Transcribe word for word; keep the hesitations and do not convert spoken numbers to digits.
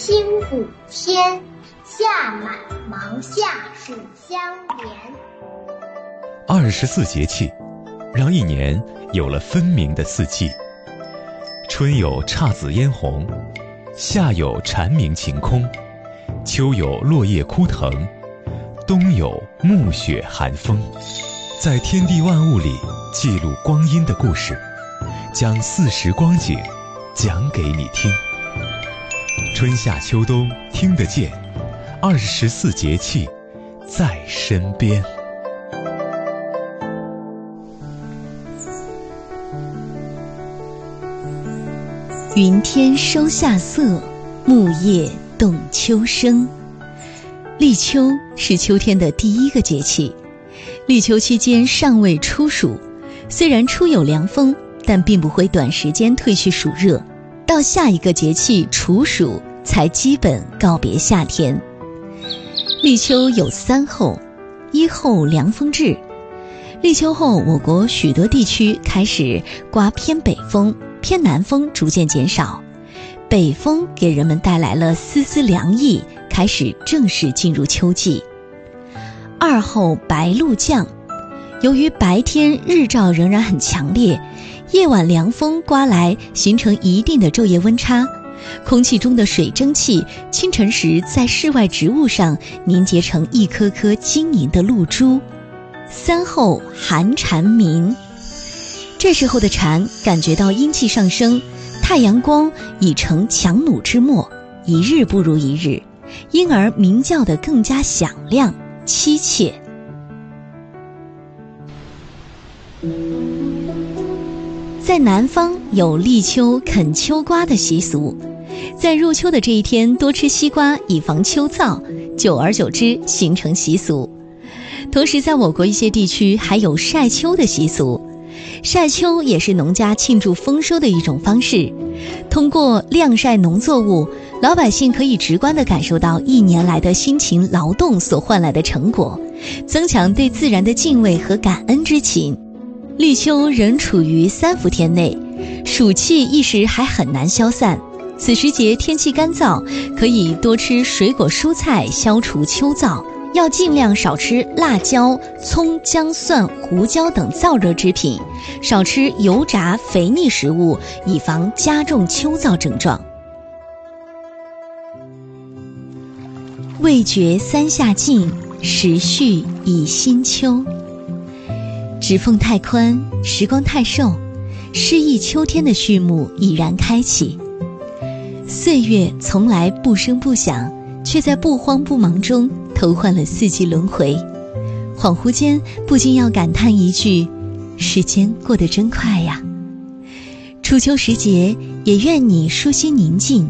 清谷天，夏满芒夏暑相连。 二十四节气，让一年有了分明的四季。春有姹紫嫣红，夏有蝉鸣晴空，秋有落叶枯藤，冬有暮雪寒风。在天地万物里记录光阴的故事，将四时光景讲给你听。春夏秋冬听得见，二十四节气在身边。 云天收夏色，木叶动秋声。立秋是秋天的第一个节气，立秋期间尚未初暑，虽然初有凉风，但并不会短时间退去暑热，到下一个节气处暑才基本告别夏天。立秋有三候：一候凉风至。立秋后，我国许多地区开始刮偏北风，偏南风逐渐减少，北风给人们带来了丝丝凉意，开始正式进入秋季。二候白露降。由于白天日照仍然很强烈，夜晚凉风刮来，形成一定的昼夜温差，空气中的水蒸气清晨时在室外植物上凝结成一颗颗晶莹的露珠。三候寒蝉鸣。这时候的蝉感觉到阴气上升，太阳光已成强弩之末，一日不如一日，因而鸣叫得更加响亮凄切。在南方有立秋啃秋瓜的习俗，在入秋的这一天多吃西瓜，以防秋燥，久而久之形成习俗。同时在我国一些地区还有晒秋的习俗，晒秋也是农家庆祝丰收的一种方式。通过晾晒农作物，老百姓可以直观地感受到一年来的辛勤劳动所换来的成果，增强对自然的敬畏和感恩之情。立秋仍处于三伏天内，暑气一时还很难消散。此时节天气干燥，可以多吃水果蔬菜消除秋燥，要尽量少吃辣椒、葱、姜、蒜、胡椒等燥热之品，少吃油炸肥腻食物，以防加重秋燥症状。未觉三夏尽，时序已新秋。指缝太宽，时光太瘦，诗意秋天的序幕已然开启。岁月从来不声不响，却在不慌不忙中偷换了四季轮回。恍惚间不禁要感叹一句，时间过得真快呀。初秋时节，也愿你舒心宁静，